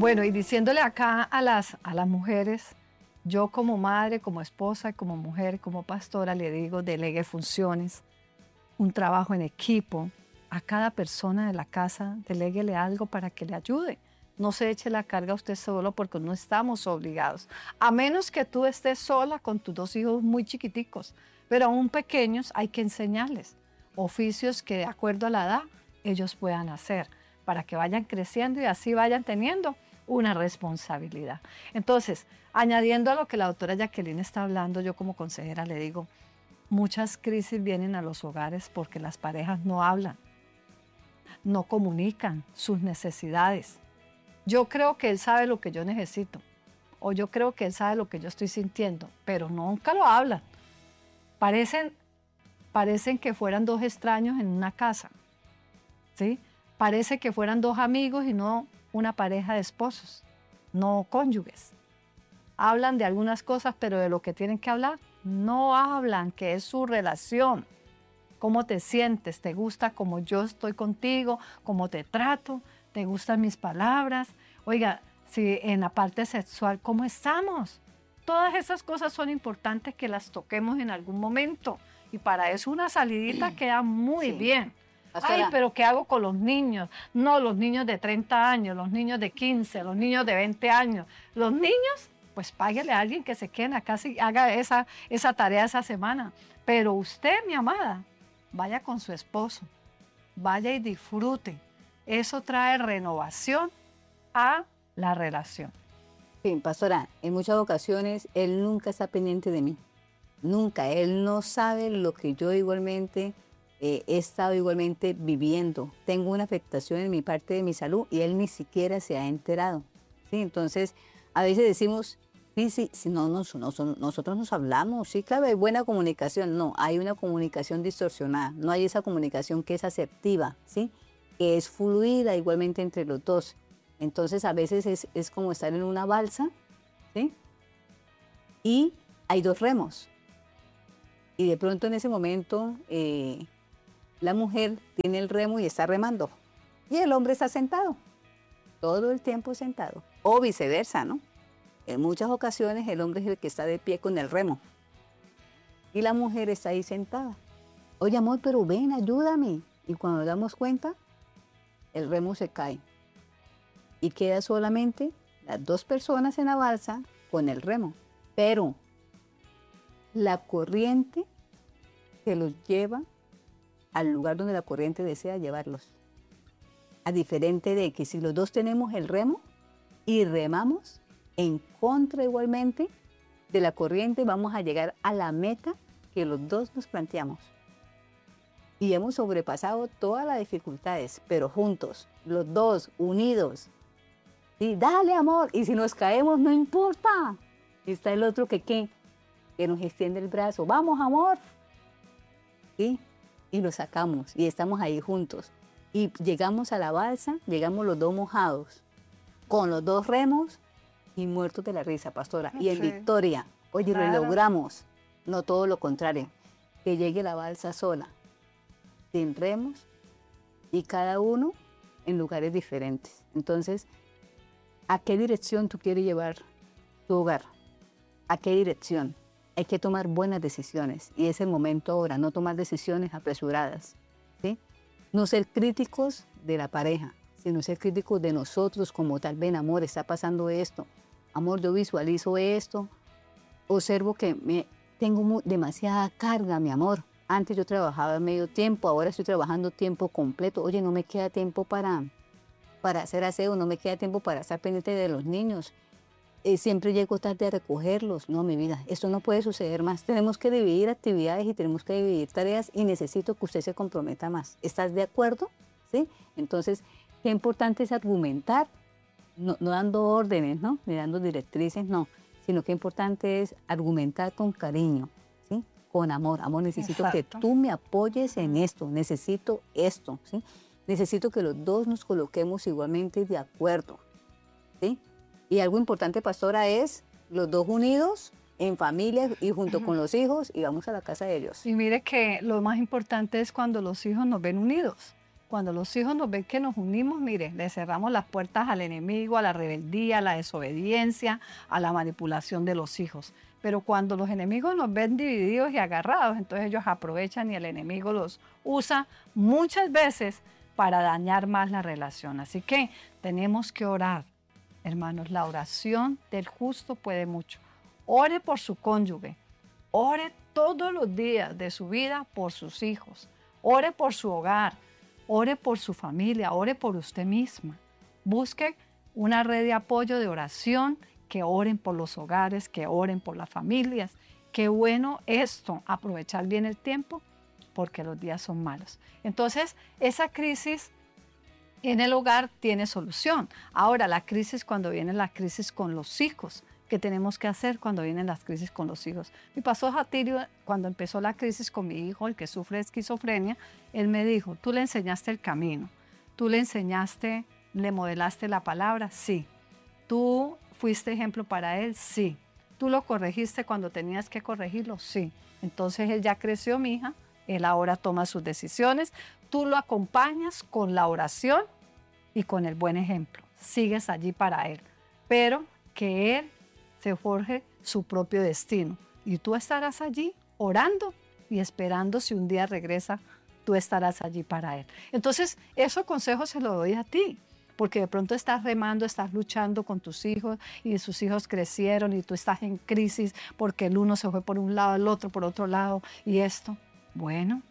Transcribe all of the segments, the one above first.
Bueno, y diciéndole acá a las mujeres, yo como madre, como esposa, como mujer, como pastora, le digo, delegue funciones, un trabajo en equipo. A cada persona de la casa, deléguele algo para que le ayude. No se eche la carga a usted solo porque no estamos obligados. A menos que tú estés sola con tus 2 hijos muy chiquiticos, pero aún pequeños hay que enseñarles oficios que de acuerdo a la edad ellos puedan hacer para que vayan creciendo y así vayan teniendo una responsabilidad. Entonces, añadiendo a lo que la doctora Jacqueline está hablando, yo como consejera le digo, muchas crisis vienen a los hogares porque las parejas no hablan, no comunican sus necesidades. Yo creo que él sabe lo que yo necesito, o yo creo que él sabe lo que yo estoy sintiendo, pero nunca lo hablan. Parecen que fueran 2 extraños en una casa, ¿sí? Parece que fueran 2 amigos y no una pareja de esposos, no cónyuges. Hablan de algunas cosas, pero de lo que tienen que hablar, no hablan, que es su relación. ¿Cómo te sientes? ¿Te gusta cómo yo estoy contigo? ¿Cómo te trato? ¿Te gustan mis palabras? Oiga, si en la parte sexual, ¿cómo estamos? Todas esas cosas son importantes que las toquemos en algún momento. Y para eso una salidita queda muy bien. Ay, pero ¿qué hago con los niños? No, los niños de 30 años, los niños de 15, los niños de 20 años. Los niños, pues páguele a alguien que se quede en la casa y haga esa tarea esa semana. Pero usted, mi amada, vaya con su esposo, vaya y disfrute. Eso trae renovación a la relación. Sí, pastora, en muchas ocasiones él nunca está pendiente de mí. Nunca. Él no sabe lo que yo igualmente he estado igualmente viviendo. Tengo una afectación en mi parte de mi salud y él ni siquiera se ha enterado. ¿Sí? Entonces, a veces decimos, sí, no, nosotros nos hablamos. Sí, claro, hay buena comunicación. No, hay una comunicación distorsionada. No hay esa comunicación que es asertiva, ¿sí? Que es fluida igualmente entre los dos. Entonces, a veces es como estar en una balsa, ¿sí? Y hay 2 remos. Y de pronto en ese momento la mujer tiene el remo y está remando. Y el hombre está sentado, todo el tiempo sentado. O viceversa, ¿no? En muchas ocasiones el hombre es el que está de pie con el remo. Y la mujer está ahí sentada. Oye, amor, pero ven, ayúdame. Y cuando nos damos cuenta, el remo se cae. Y queda solamente las 2 personas en la balsa con el remo. Pero la corriente que los lleva al lugar donde la corriente desea llevarlos. A diferente de que si los 2 tenemos el remo y remamos en contra igualmente de la corriente, vamos a llegar a la meta que los 2 nos planteamos. Y hemos sobrepasado todas las dificultades, pero juntos, los 2 unidos. Sí, dale, amor, y si nos caemos, no importa. Está el otro que nos extiende el brazo. Vamos, amor. ¿Sí? Y lo sacamos y estamos ahí juntos. Y llegamos a la balsa, llegamos los 2 mojados, con los 2 remos y muertos de la risa, pastora. Y en victoria, oye, claro, lo logramos. No todo lo contrario, que llegue la balsa sola, sin remos y cada uno en lugares diferentes. Entonces, ¿a qué dirección tú quieres llevar tu hogar? ¿A qué dirección? Hay que tomar buenas decisiones y es el momento ahora, no tomar decisiones apresuradas, ¿sí? No ser críticos de la pareja, sino ser críticos de nosotros como tal vez, amor, está pasando esto, amor, yo visualizo esto, observo que tengo demasiada carga, mi amor. Antes yo trabajaba medio tiempo, ahora estoy trabajando tiempo completo. Oye, no me queda tiempo para hacer aseo, no me queda tiempo para estar pendiente de los niños. Siempre llego tarde a recogerlos. No, mi vida, esto no puede suceder más. Tenemos que dividir actividades y tenemos que dividir tareas y necesito que usted se comprometa más. ¿Estás de acuerdo? ¿Sí? Entonces, qué importante es argumentar, no dando órdenes, ¿no? Ni dando directrices, no. Sino qué importante es argumentar con cariño, ¿sí? Con amor. Amor, necesito que tú me apoyes en esto. Necesito esto, ¿sí? Necesito que los 2 nos coloquemos igualmente de acuerdo, ¿sí? Y algo importante, pastora, es los 2 unidos en familia y junto con los hijos y vamos a la casa de ellos. Y mire que lo más importante es cuando los hijos nos ven unidos. Cuando los hijos nos ven que nos unimos, mire, le cerramos las puertas al enemigo, a la rebeldía, a la desobediencia, a la manipulación de los hijos. Pero cuando los enemigos nos ven divididos y agarrados, entonces ellos aprovechan y el enemigo los usa muchas veces para dañar más la relación. Así que tenemos que orar, hermanos. La oración del justo puede mucho. Ore por su cónyuge. Ore todos los días de su vida por sus hijos. Ore por su hogar. Ore por su familia. Ore por usted misma. Busque una red de apoyo de oración, que oren por los hogares, que oren por las familias. Qué bueno esto, aprovechar bien el tiempo, porque los días son malos. Entonces, esa crisis en el hogar tiene solución. Ahora, la crisis cuando viene la crisis con los hijos, ¿qué tenemos que hacer cuando vienen las crisis con los hijos? Mi pastor Jatirio, cuando empezó la crisis con mi hijo, el que sufre de esquizofrenia, él me dijo, ¿tú le enseñaste el camino? ¿Tú le enseñaste, le modelaste la palabra? Sí. ¿Tú fuiste ejemplo para él? Sí. ¿Tú lo corregiste cuando tenías que corregirlo? Sí. Entonces él ya creció, mi hija. Él ahora toma sus decisiones. Tú lo acompañas con la oración y con el buen ejemplo. Sigues allí para él. Pero que él se forje su propio destino. Y tú estarás allí orando y esperando si un día regresa, tú estarás allí para él. Entonces, esos consejos se los doy a ti. Porque de pronto estás remando, estás luchando con tus hijos y sus hijos crecieron y tú estás en crisis porque el uno se fue por un lado, el otro por otro lado y esto. Bueno,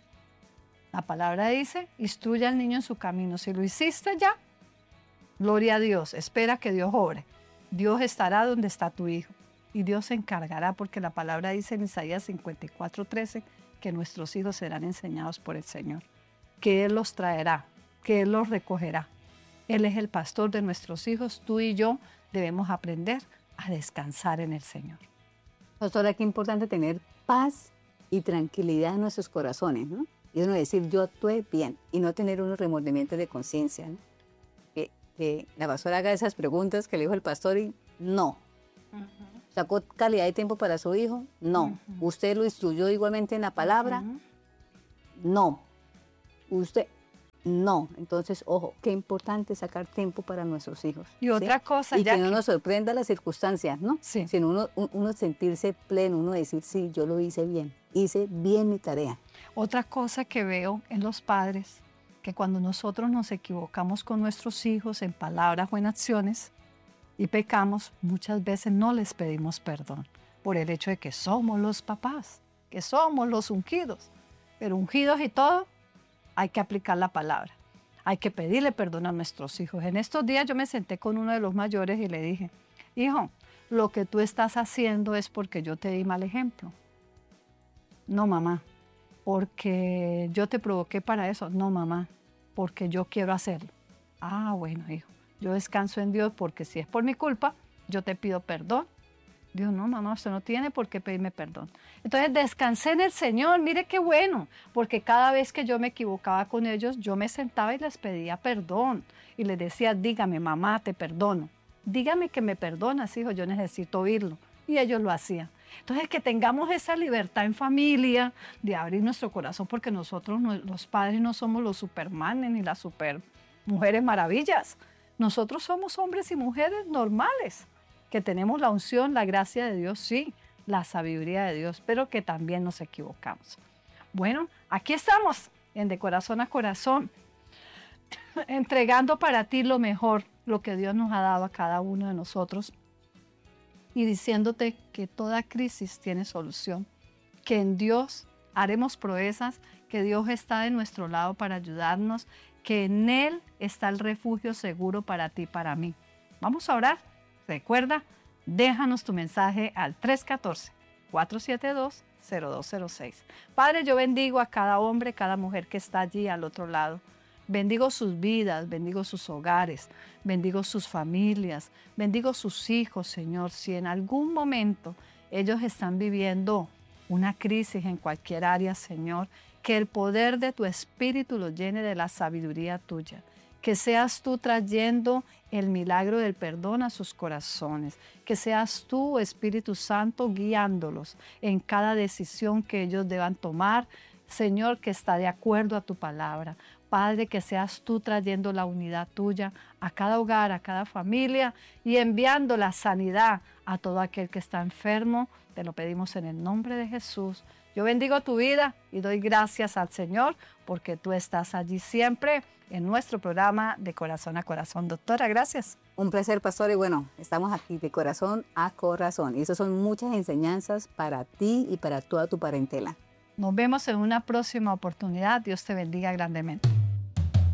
la palabra dice, instruye al niño en su camino. Si lo hiciste ya, gloria a Dios, espera que Dios obre. Dios estará donde está tu hijo y Dios se encargará, porque la palabra dice en Isaías 54:13 que nuestros hijos serán enseñados por el Señor, que Él los traerá, que Él los recogerá. Él es el pastor de nuestros hijos. Tú y yo debemos aprender a descansar en el Señor. Pastora, qué importante tener paz y tranquilidad en nuestros corazones, ¿no? Y uno decir, yo actué bien, y no tener unos remordimientos de conciencia, ¿no? Que la pastora haga esas preguntas que le dijo el pastor y no. ¿Sacó calidad de tiempo para su hijo? No. ¿Usted lo instruyó igualmente en la palabra? No. ¿Usted? No. Entonces, ojo, qué importante sacar tiempo para nuestros hijos. Y otra cosa, y que no nos sorprenda las circunstancias, ¿no? Sí. Sino uno sentirse pleno, uno decir, sí, yo lo hice bien mi tarea. Otra cosa que veo en los padres, que cuando nosotros nos equivocamos con nuestros hijos en palabras o en acciones y pecamos, muchas veces no les pedimos perdón por el hecho de que somos los papás, que somos los ungidos. Pero ungidos y todo, hay que aplicar la palabra. Hay que pedirle perdón a nuestros hijos. En estos días yo me senté con uno de los mayores y le dije, hijo, lo que tú estás haciendo es porque yo te di mal ejemplo. No, mamá, porque yo te provoqué para eso. No, mamá, porque yo quiero hacerlo. Ah, bueno, hijo, yo descanso en Dios porque si es por mi culpa, yo te pido perdón. Dios, no, mamá, usted no tiene por qué pedirme perdón. Entonces descansé en el Señor, mire qué bueno, porque cada vez que yo me equivocaba con ellos, yo me sentaba y les pedía perdón. Y les decía, dígame, mamá, te perdono. Dígame que me perdonas, hijo, yo necesito oírlo. Y ellos lo hacían. Entonces, que tengamos esa libertad en familia de abrir nuestro corazón, porque nosotros, los padres, no somos los supermanes ni las super mujeres maravillas. Nosotros somos hombres y mujeres normales, que tenemos la unción, la gracia de Dios, sí, la sabiduría de Dios, pero que también nos equivocamos. Bueno, aquí estamos, en De Corazón a Corazón, entregando para ti lo mejor, lo que Dios nos ha dado a cada uno de nosotros, y diciéndote que toda crisis tiene solución, que en Dios haremos proezas, que Dios está de nuestro lado para ayudarnos, que en Él está el refugio seguro para ti y para mí. Vamos a orar. Recuerda, déjanos tu mensaje al 314-472-0206. Padre, yo bendigo a cada hombre, cada mujer que está allí al otro lado. Bendigo sus vidas, bendigo sus hogares, bendigo sus familias, bendigo sus hijos, Señor. Si en algún momento ellos están viviendo una crisis en cualquier área, Señor, que el poder de tu Espíritu los llene de la sabiduría tuya. Que seas tú trayendo el milagro del perdón a sus corazones. Que seas tú, Espíritu Santo, guiándolos en cada decisión que ellos deban tomar, Señor, que está de acuerdo a tu palabra. Padre, que seas tú trayendo la unidad tuya a cada hogar, a cada familia y enviando la sanidad a todo aquel que está enfermo. Te lo pedimos en el nombre de Jesús. Yo bendigo tu vida y doy gracias al Señor porque tú estás allí siempre en nuestro programa de Corazón a Corazón. Doctora, gracias. Un placer, pastor, y bueno, estamos aquí de corazón a corazón. Y esas son muchas enseñanzas para ti y para toda tu parentela. Nos vemos en una próxima oportunidad. Dios te bendiga grandemente.